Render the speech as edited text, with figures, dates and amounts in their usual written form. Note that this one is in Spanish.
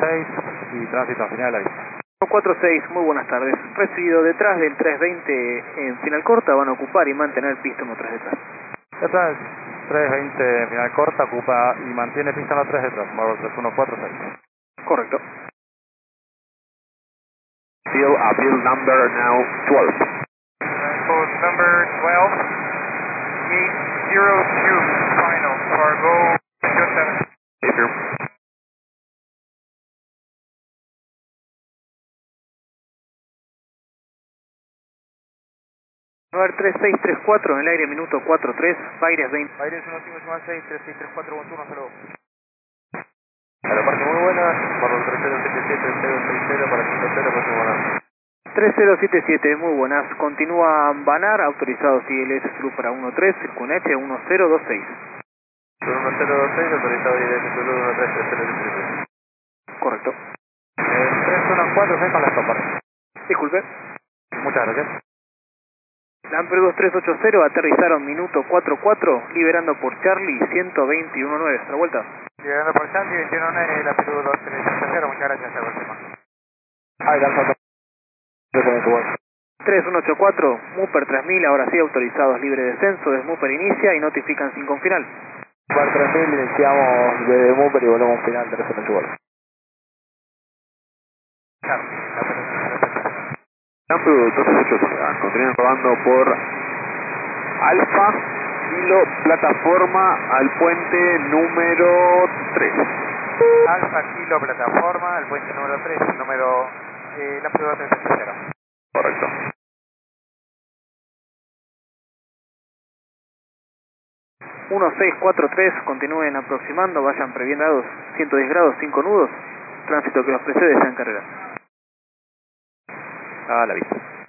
6 y tránsito final ahí. 46, muy buenas tardes. Recibido detrás del 320 en final corta, van a ocupar y mantener pista 13 detrás. Detrás 320 final corta, ocupa y mantiene pista 13 detrás, Marvel 3146. Correcto. Field number now 12. Code number 12, 802, final, Fargo, 07. If Novar 3634 en el aire, minuto 43, Baires 20. Baires 1516, 3634, saludos. Aeropuerto muy buena, Marvel 3077, 060 para 50, próximo Banar. 3077, muy buenas. Continúa Banar, autorizado ILS Zulu para 13, Circunet 1026. 1026, autorizado ILS Zulu 13, Correcto. 314, con la stopper. Disculpe. Muchas gracias. Lamper 2380, aterrizaron minuto 44, liberando por Charlie 121.9. Hasta la vuelta. Llegando por Sandy, 21 la Perú 2380, muchas gracias, hasta la próxima. Ahí, Alfa. 3184, Mooper 3000, ahora sí autorizados libre descenso, Smooper inicia y notifican sin con final. Bar 3000, iniciamos de Mooper y volvemos final 384. Lampu 280, continúan probando por Alfa, Kilo, plataforma al puente número 3. Alfa, Kilo, plataforma, el puente número 3, número la Perú 2380. Correcto. Uno 643, continúen aproximando, vayan previendo 110 grados, 5 nudos, tránsito que los precede sea en carrera. A la vista.